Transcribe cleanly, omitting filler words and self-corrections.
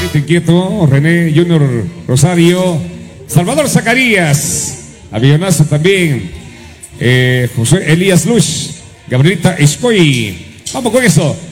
Martín Quieto, René Junior Rosario, Salvador Zacarías, avionazo también, José Elías Luz, Gabrielita Escoy. Vamos con eso.